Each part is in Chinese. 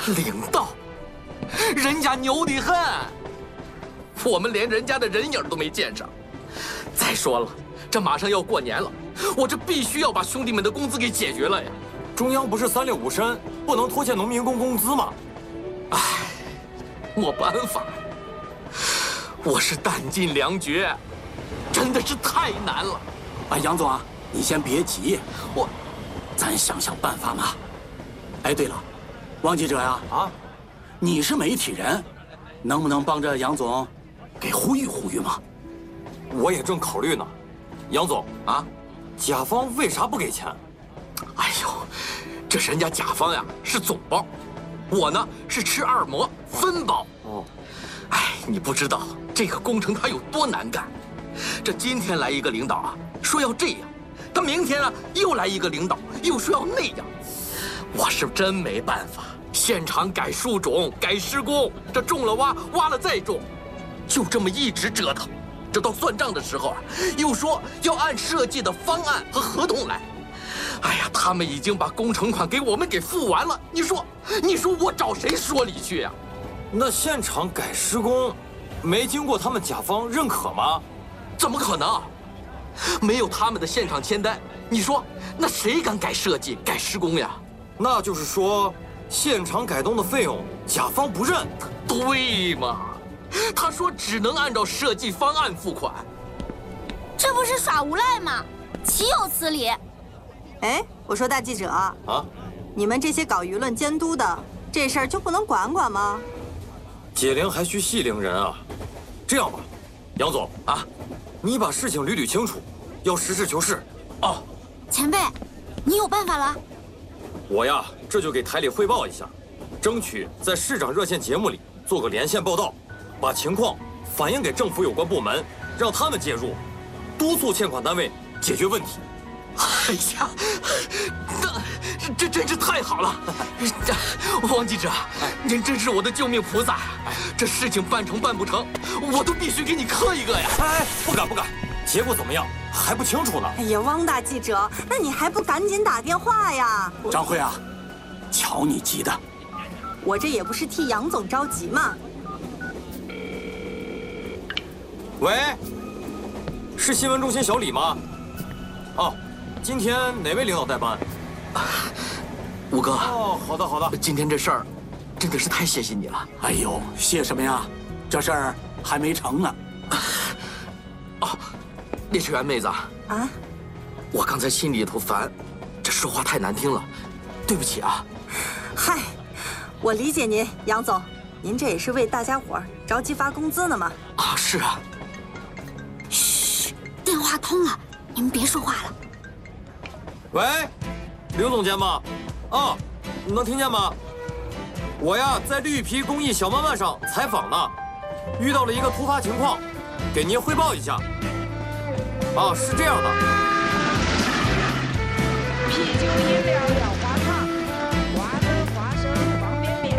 领导，人家牛得很，我们连人家的人影都没见上。再说了，这马上要过年了，我这必须要把兄弟们的工资给解决了呀。 中央不是365申，不能拖欠农民工工资吗？ 唉，没办法，我是弹尽粮绝，真的是太难了。 哎，杨总啊，你先别急，咱想想办法嘛。哎，对了，王记者呀，你是媒体人，能不能帮着杨总给呼吁呼吁嘛？ 我也正考虑呢。杨总啊， 甲方为啥不给钱？ 哎呦，这人家甲方呀是总包，我呢是吃二馍分包。哎，你不知道这个工程它有多难干。这今天来一个领导啊，说要这样，他明天啊又来一个领导，又说要那样，我是真没办法。现场改树种、改施工，这种了挖，挖了再种，就这么一直折腾。这到算账的时候啊，又说要按设计的方案和合同来。哎呀，他们已经把工程款给我们给付完了，你说我找谁说理去呀？ 那现场改施工，没经过他们甲方认可吗？ 怎么可能？没有他们的现场签单，你说那谁敢改设计、改施工呀？ 那就是说，现场改动的费用甲方不认。 对嘛？他说只能按照设计方案付款。 这不是耍无赖吗？岂有此理！ 哎，我说大记者啊，你们这些搞舆论监督的，这事儿就不能管管吗？ 解铃还需系铃人啊！这样吧，杨总啊，你把事情捋捋清楚，要实事求是。 哦， 前辈，你有办法了？ 我呀，这就给台里汇报一下，争取在市长热线节目里做个连线报道，把情况反映给政府有关部门，让他们介入，督促欠款单位解决问题。 哎呀，这真是太好了！王记者，您真是我的救命菩萨呀！这事情办成办不成，我都必须给你磕一个呀！ 哎，不敢，结果怎么样还不清楚呢。 哎呀，汪大记者，那你还不赶紧打电话呀？ 张慧啊，瞧你急的， 我这也不是替杨总着急嘛。 喂，是新闻中心小李吗？哦，今天哪位领导代班？ 吴哥。 哦，好的。 今天这事儿，真的是太谢谢你了。 哎呦，谢什么呀？这事儿还没成呢。 哦，列车员妹子啊，我刚才心里头烦，这说话太难听了，对不起啊。 嗨，我理解您，杨总，您这也是为大家伙儿着急发工资呢嘛。 啊，是啊。 嘘，电话通了，你们别说话了。 喂，刘总监吗？哦，能听见吗？我呀，在绿皮公益小慢慢上采访呢，遇到了一个突发情况，给您汇报一下。啊，是这样的。 啤酒饮料要花糖，瓜子花生方便面。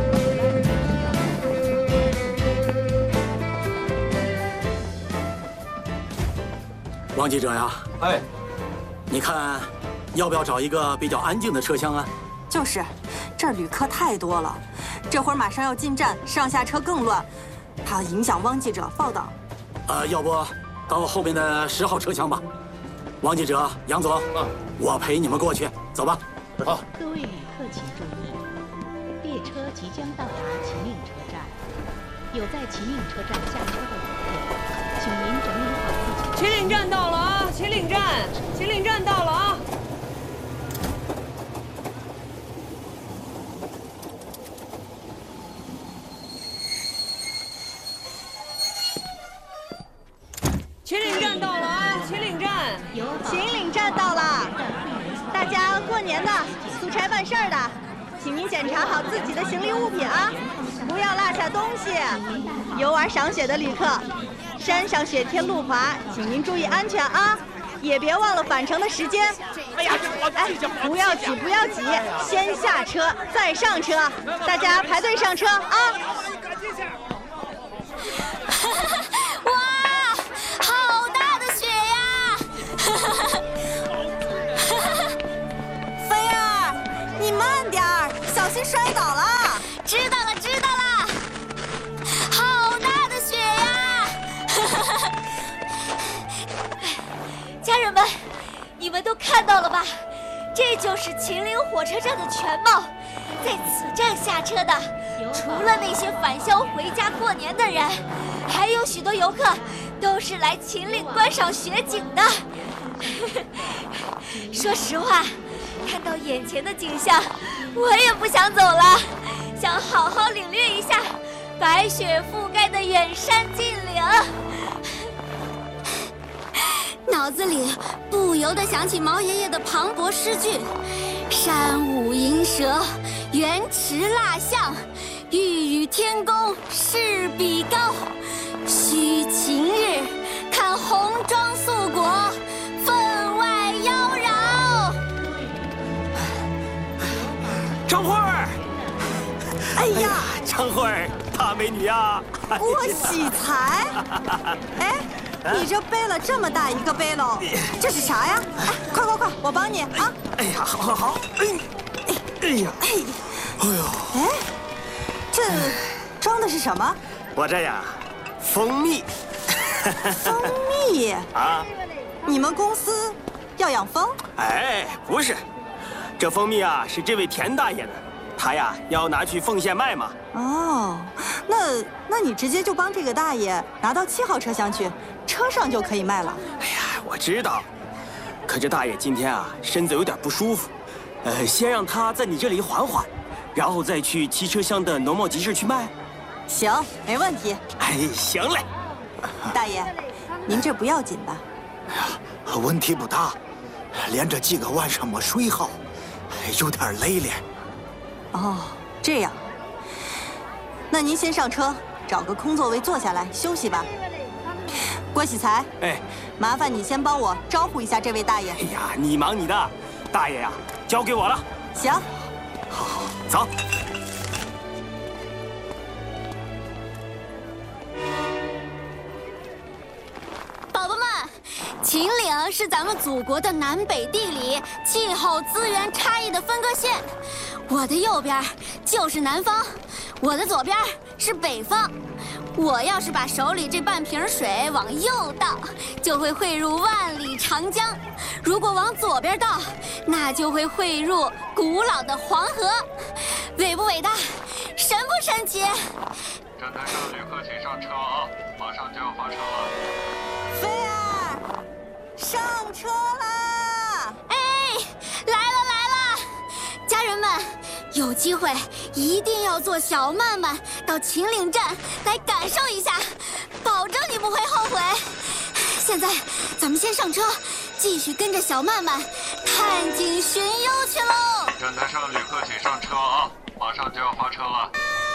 王记者呀， 哎， 你看，要不要找一个比较安静的车厢啊？ 就是，这儿旅客太多了，这会儿马上要进站，上下车更乱，怕影响汪记者报道。 要不到后面的10号车厢吧。王记者、杨总，我陪你们过去，走吧。 好。 各位旅客请注意，列车即将到达秦岭车站，有在秦岭车站下车的旅客，请您整理好自己。 秦岭站到了啊！秦岭站到了啊！秦岭站到了啊！秦岭站到了！ 大家过年的、出差办事儿的，请您检查好自己的行李物品啊，不要落下东西。游玩赏雪的旅客，山上雪天路滑，请您注意安全啊，也别忘了返程的时间。不要挤，先下车再上车，大家排队上车啊！ 哇，好大的雪呀！ 菲儿，你慢点儿，小心摔倒了。 知都看到了吧？这就是秦岭火车站的全貌。在此站下车的，除了那些返乡回家过年的人，还有许多游客都是来秦岭观赏雪景的。说实话，看到眼前的景象，我也不想走了，想好好领略一下白雪覆盖的远山近岭。 脑子里不由得想起毛爷爷的磅礴诗句：山舞银蛇，原驰蜡象，欲与天公试比高。须晴日，看红装素裹，分外妖娆。 张慧儿， 哎呀， 张慧儿，大美女啊！ 郭喜才，哎。你这背了这么大一个背篓，这是啥呀？哎，快，我帮你啊！ 哎呀，好，哎呀，哎呦， 哎，这装的是什么？ 我这呀，蜂蜜。 蜂蜜啊？ 你们公司要养蜂？ 哎，不是，这蜂蜜啊是这位田大爷的，他呀要拿去奉县卖嘛。 哦，那你直接就帮这个大爷拿到7号车厢去。车上就可以卖了。 哎呀，我知道，可这大爷今天啊身子有点不舒服，先让他在你这里缓缓，然后再去7车厢的农贸集市去卖。 行，没问题。 哎，行嘞。 大爷，您这不要紧吧？ 哎呀，问题不大，连着几个晚上没睡好，有点累了。 哦，这样。那您先上车，找个空座位坐下来休息吧。郭喜才， 哎， 麻烦你先帮我招呼一下这位大爷。 哎呀，你忙你的，大爷呀，交给我了。 行， 好，走。 宝宝们，秦岭是咱们祖国的南北地理、气候、资源差异的分割线。我的右边就是南方，我的左边是北方。我要是把手里这半瓶水往右倒，就会汇入万里长江；如果往左边倒，那就会汇入古老的黄河。伟不伟大？神不神奇？ 站台上旅客请上车啊，马上就要发车了。 菲儿，上车啦！ 哎，来了！家人们，有机会一定要坐小慢慢到秦岭站来感受一下，保证你不会后悔。现在咱们先上车，继续跟着小慢慢探景寻幽去喽！ 站台上旅客请上车啊，马上就要发车了。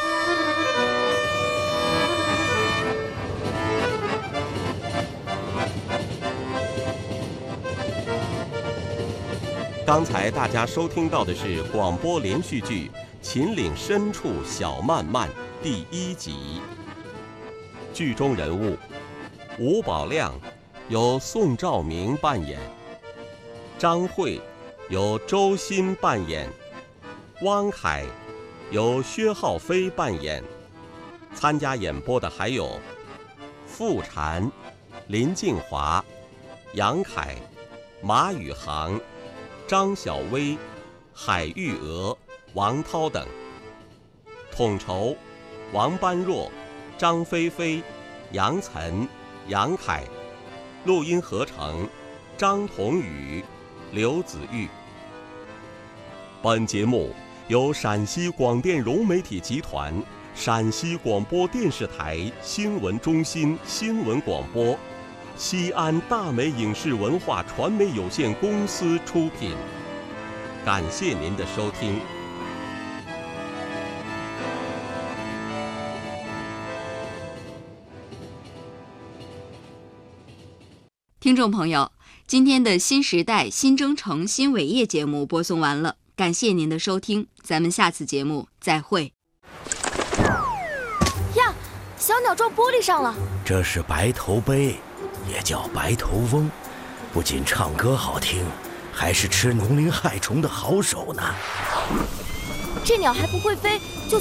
刚才大家收听到的是广播连续剧《秦岭深处小漫漫》第1集。剧中人物吴宝亮由宋兆明扮演，张慧由周鑫扮演，汪凯由薛浩飞扮演。参加演播的还有傅婵、林静华、杨凯、马宇航、张小薇、海玉娥、王涛等。统筹王般若、张菲菲、杨岑、杨凯。录音合成张彤宇、刘子玉。本节目由陕西广电融媒体集团、陕西广播电视台新闻中心新闻广播、西安大美影视文化传媒有限公司出品。感谢您的收听。 听众朋友，今天的新时代新征程新伟业节目播送完了，感谢您的收听，咱们下次节目再会。 呀，小鸟撞玻璃上了。 这是白头鹎，也叫白头翁，不仅唱歌好听，还是吃农林害虫的好手呢。 这鸟还不会飞，就